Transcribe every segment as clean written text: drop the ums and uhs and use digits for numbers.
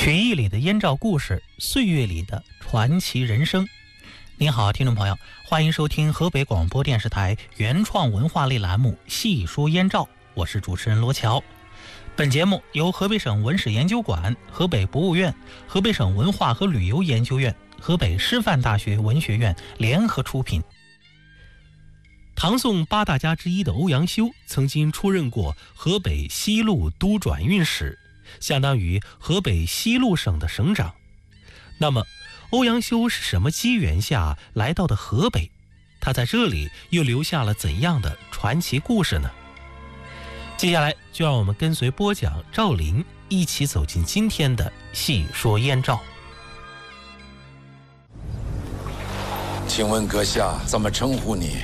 曲艺里的燕赵故事，岁月里的传奇人生。您好，听众朋友，欢迎收听河北广播电视台原创文化类栏目《细说燕赵》，我是主持人罗乔。本节目由河北省文史研究馆、河北博物院、河北省文化和旅游研究院、河北师范大学文学院联合出品。唐宋八大家之一的欧阳修曾经出任过河北西路都转运使，相当于河北西路省的省长。那么欧阳修是什么机缘下来到的河北？他在这里又留下了怎样的传奇故事呢？接下来就让我们跟随播讲赵林一起走进今天的细说燕赵。 请问阁下怎么称呼你？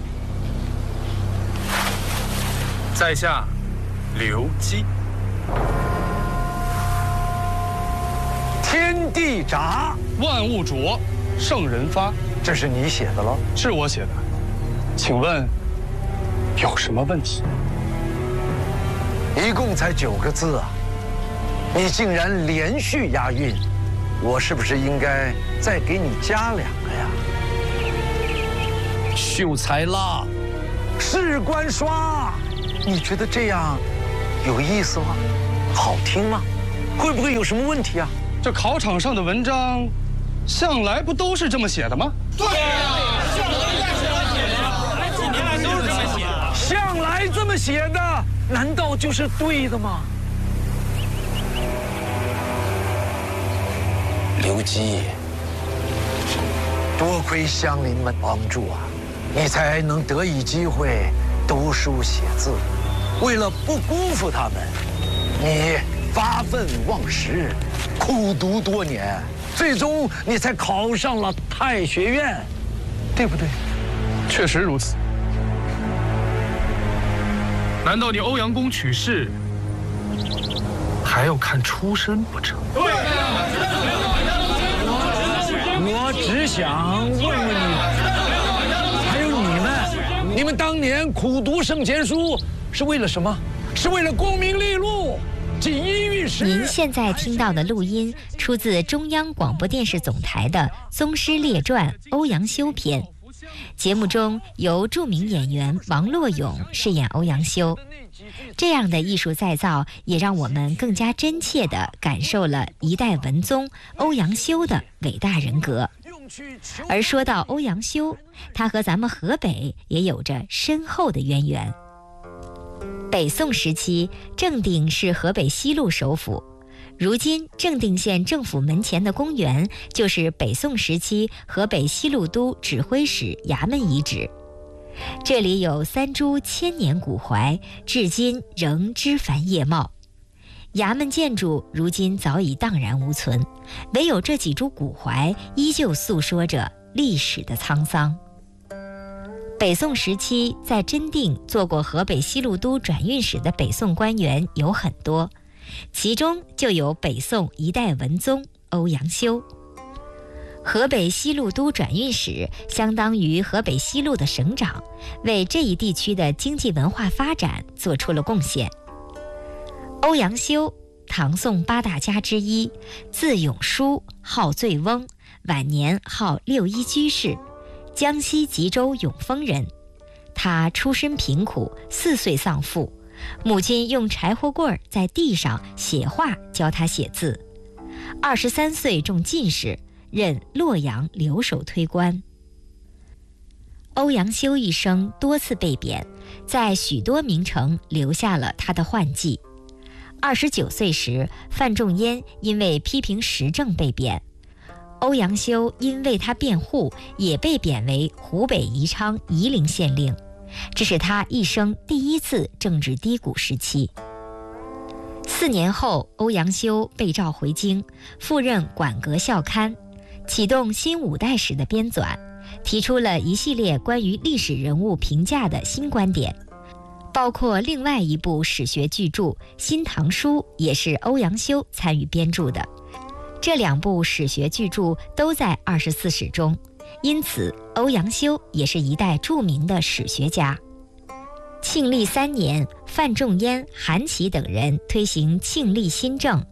在下刘基。 天地闸， 万物浊，圣人发。 这是你写的了？ 是我写的。请问有什么问题？ 一共才9个字啊，你竟然连续押韵，我是不是应该再给你加2个呀？ 秀才啦！ 士官刷，你觉得这样有意思吗？好听吗？会不会有什么问题啊？ 这考场上的文章，向来不都是这么写的吗？ 对呀，向来几年来都是这么写的。 向来这么写的，难道就是对的吗？ 刘基， 多亏乡邻们帮助啊，你才能得以机会读书写字。为了不辜负他们，你发愤忘食，苦读多年，最终你才考上了太学院，对不对？ 确实如此。难道你欧阳公取士还要看出身不成？ 对呀， 我只想问问你，还有你们当年苦读圣贤书是为了什么？是为了功名利禄？ 您现在听到的录音出自中央广播电视总台的《宗师列传·欧阳修篇》，节目中由著名演员王洛勇饰演欧阳修。这样的艺术再造也让我们更加真切地感受了一代文宗欧阳修的伟大人格。而说到欧阳修，他和咱们河北也有着深厚的渊源。北宋时期，正定是河北西路首府，如今正定县政府门前的公园就是北宋时期河北西路都指挥使衙门遗址。这里有3株千年古槐，至今仍枝繁叶茂。衙门建筑如今早已荡然无存，唯有这几株古槐依旧诉说着历史的沧桑。北宋时期，在真定做过河北西路都转运使的北宋官员有很多，其中就有北宋一代文宗欧阳修。河北西路都转运使相当于河北西路的省长，为这一地区的经济文化发展做出了贡献。欧阳修，唐宋8大家之一，字永叔，号醉翁，晚年号六一居士，江西吉州永丰人。他出身贫苦，4岁丧父，母亲用柴火棍在地上写画教他写字。23岁中进士，任洛阳留守推官。欧阳修一生多次被贬，在许多名城留下了他的幻迹。29岁时，范仲淹因为批评时政被贬，欧阳修因为他辩护，也被贬为湖北宜昌夷陵县令，这是他一生第1次政治低谷时期。4年后，欧阳修被召回京，赴任馆阁校刊，启动新5代史的编纂，提出了一系列关于历史人物评价的新观点，包括另外一部史学巨著《新唐书》也是欧阳修参与编著的。这2部史学巨著都在24史中，因此欧阳修也是一代著名的史学家。庆历3年，范仲淹、韩琦等人推行庆历新政，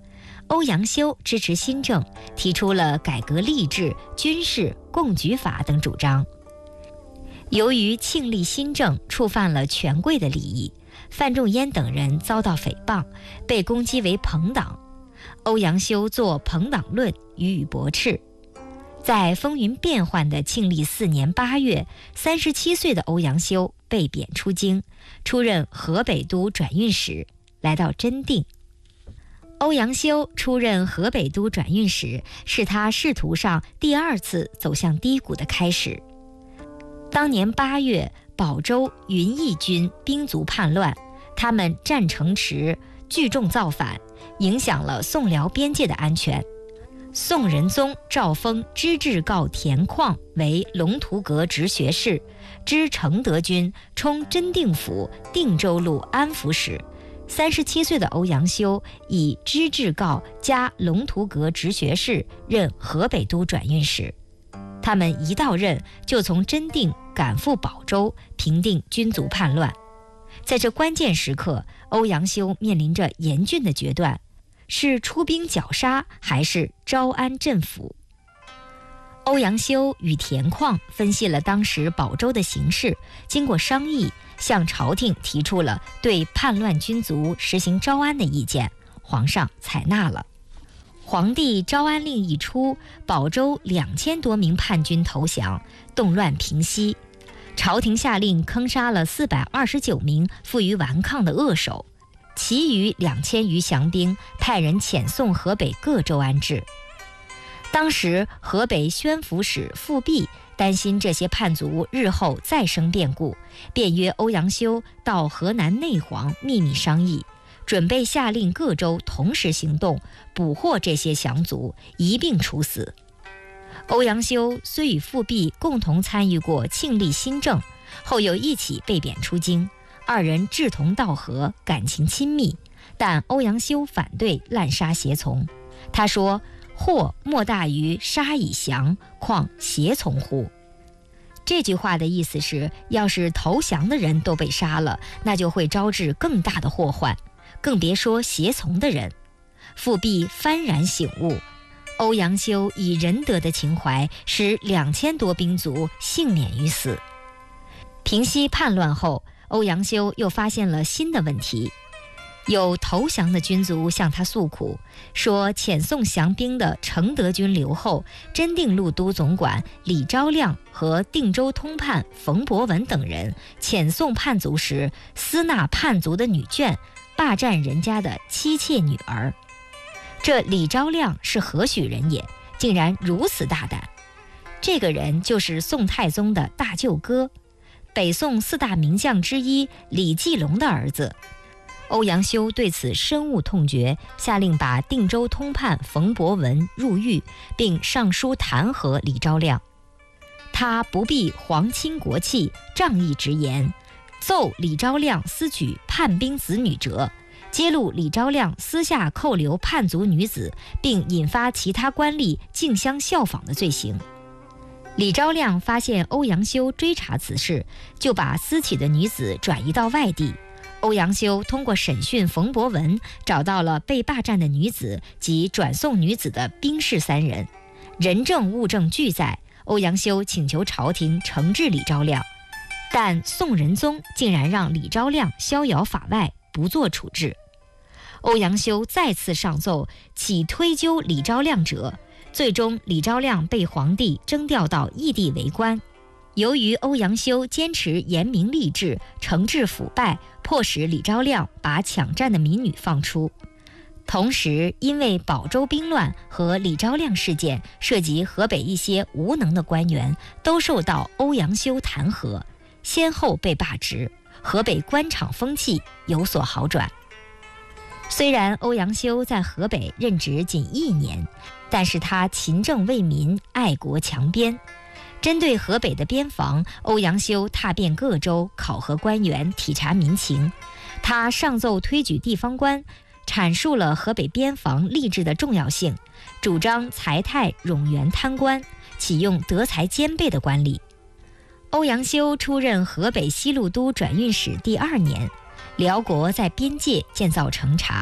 欧阳修支持新政，提出了改革吏治、军事、贡举法等主张。由于庆历新政触犯了权贵的利益，范仲淹等人遭到诽谤，被攻击为朋党。欧阳修作《朋党论》予以驳斥。在风云变幻的庆历4年8月，37岁的欧阳修被贬出京，出任河北都转运使，来到真定。欧阳修出任河北都转运使，是他仕途上第2次走向低谷的开始。当年8月，保州云邑军兵卒叛乱，他们占城池，聚众造反，影响了宋辽边界的安全。宋仁宗诏封知制诰田况为龙图阁直学士，知承德军充真定府定州路安抚使。37岁的欧阳修以知制诰加龙图阁直学士任河北都转运使。他们一到任就从真定赶赴保州，平定军卒叛乱。在这关键时刻，欧阳修面临着严峻的决断，是出兵绞杀还是招安镇抚？欧阳修与田况分析了当时保州的形势，经过商议，向朝廷提出了对叛乱军卒实行招安的意见，皇上采纳了。皇帝招安令一出，保州2000多名叛军投降，动乱平息。朝廷下令坑杀了429名负隅顽抗的恶手，其余2000余降兵派人遣送河北各州安置。当时河北宣抚使富弼担心这些叛卒日后再生变故，便约欧阳修到河南内黄秘密商议，准备下令各州同时行动，捕获这些降卒，一并处死。欧阳修虽与富弼共同参与过庆历新政，后又一起被贬出京，二人志同道合，感情亲密，但欧阳修反对滥杀胁从。他说：祸莫大于杀以降，况胁从乎？这句话的意思是，要是投降的人都被杀了，那就会招致更大的祸患，更别说胁从的人。富弼幡然醒悟，欧阳修以仁德的情怀，使2000多兵卒幸免于死。平息叛乱后，欧阳修又发现了新的问题。有投降的军卒向他诉苦，说遣送降兵的承德军留后、真定路都总管李昭亮和定州通判冯伯文等人遣送叛卒时，私纳叛卒的女眷，霸占人家的妻妾女儿。这李昭亮是何许人也，竟然如此大胆？这个人就是宋太宗的大舅哥，北宋4大名将之一李继龙的儿子。欧阳修对此深恶痛绝，下令把定州通判冯伯文入狱，并上书弹劾李昭亮。他不避皇亲国戚，仗义直言，奏李昭亮私取叛兵子女者，揭露李昭亮私下扣留叛族女子，并引发其他官吏竞相效仿的罪行。李昭亮发现欧阳修追查此事，就把私企的女子转移到外地。欧阳修通过审讯冯伯文，找到了被霸占的女子及转送女子的兵士3人，人证物证俱在。欧阳修请求朝廷惩治李昭亮，但宋仁宗竟然让李昭亮逍遥法外，不做处置。欧阳修再次上奏，起推究李昭亮者，最终李昭亮被皇帝征调到异地为官。由于欧阳修坚持严明吏治，惩治腐败，迫使李昭亮把抢占的民女放出。同时，因为保州兵乱和李昭亮事件涉及河北一些无能的官员，都受到欧阳修弹劾，先后被罢职，河北官场风气有所好转。虽然欧阳修在河北任职仅1年，但是他勤政为民，爱国强边。针对河北的边防，欧阳修踏遍各州，考核官员，体察民情。他上奏推举地方官，阐述了河北边防吏治的重要性，主张财泰冗员贪官，启用德才兼备的官吏。欧阳修出任河北西路都转运使第2年，辽国在边界建造城察，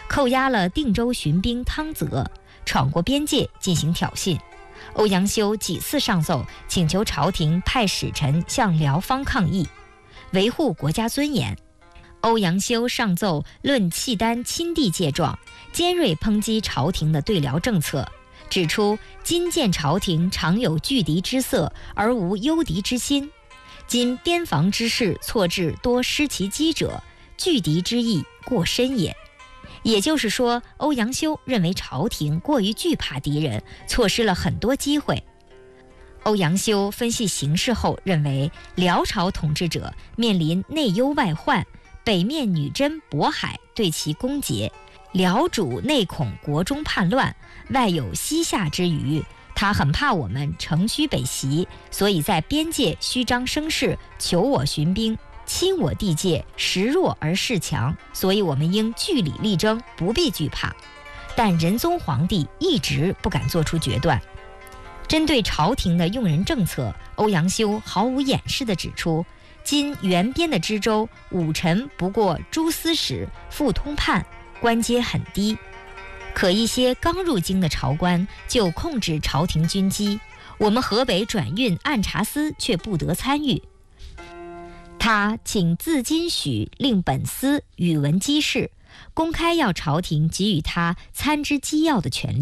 扣押了定州巡兵汤泽，闯过边界进行挑衅。欧阳修几次上奏，请求朝廷派使臣向辽方抗议，维护国家尊严。欧阳修上奏论契丹亲帝借状，尖锐抨击朝廷的对辽政策，指出今见朝廷常有拒敌之色，而无忧敌之心。今边防之事错置多失其机者，拒敌之意过深也。也就是说，欧阳修认为朝廷过于惧怕敌人，错失了很多机会。欧阳修分析形势后认为，辽朝统治者面临内忧外患，北面女真渤海对其攻讦，辽主内恐国中叛乱，外有西夏之虞，他很怕我们乘虚北袭，所以在边界虚张声势，求我巡兵，侵我地界，时弱而势强，所以我们应据理力争，不必惧怕。但仁宗皇帝一直不敢做出决断。针对朝廷的用人政策，欧阳修毫无掩饰地指出，今原边的知州武臣不过诸司使、副通判，官阶很低，可一些刚入京的朝官就控制朝廷军机，我们河北转运按察司却不得参与。他请自今许令本司语文机事，公开要朝廷给予他参知机要的权利。